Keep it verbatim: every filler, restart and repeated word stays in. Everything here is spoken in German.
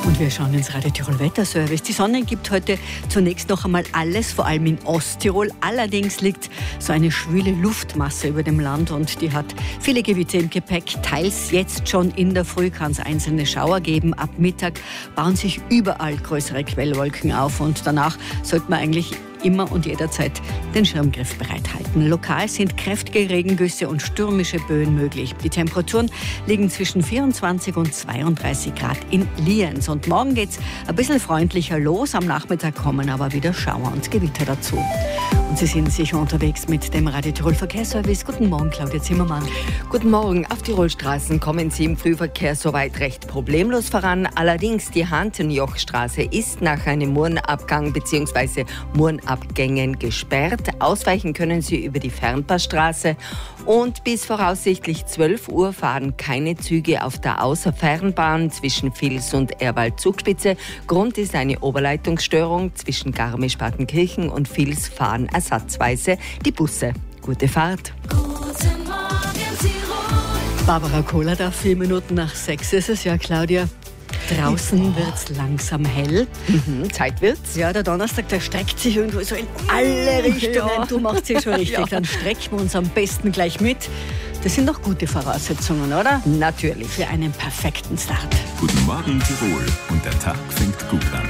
Und wir schauen ins Radio Tirol Wetterservice. Die Sonne gibt heute zunächst noch einmal alles, vor allem in Osttirol. Allerdings liegt so eine schwüle Luftmasse über dem Land und die hat viele Gewitter im Gepäck. Teils jetzt schon in der Früh kann es einzelne Schauer geben. Ab Mittag bauen sich überall größere Quellwolken auf und danach sollte man eigentlich immer und jederzeit den Schirmgriff bereithalten. Lokal sind kräftige Regengüsse und stürmische Böen möglich. Die Temperaturen liegen zwischen vierundzwanzig und zweiunddreißig Grad in Lienz. Und morgen geht's ein bisschen freundlicher los. Am Nachmittag kommen aber wieder Schauer und Gewitter dazu. Und Sie sind sicher unterwegs mit dem Radio Tirol Verkehrsservice. Guten Morgen, Claudia Zimmermann. Guten Morgen. Auf Tirolstraßen kommen Sie im Frühverkehr soweit recht problemlos voran. Allerdings die Hantenjochstraße ist nach einem Murnabgang bzw. Murnabgängen gesperrt. Ausweichen können Sie über die Fernpassstraße. Und bis voraussichtlich zwölf Uhr fahren keine Züge auf der Außerfernbahn zwischen Vils und Erwald-Zugspitze. Grund ist eine Oberleitungsstörung. Zwischen Garmisch-Partenkirchen und Vils fahren ersatzweise die Busse. Gute Fahrt. Guten Morgen, Tirol. Barbara Kohler da, vier Minuten nach sechs ist es. Ja, Claudia, draußen wird's langsam hell. Mhm, Zeit wird's. Ja, der Donnerstag, der streckt sich irgendwo so in alle Richtungen. Ja. Du machst sie schon richtig. Ja. Dann strecken wir uns am besten gleich mit. Das sind doch gute Voraussetzungen, oder? Natürlich. Für einen perfekten Start. Guten Morgen Tirol und der Tag fängt gut an.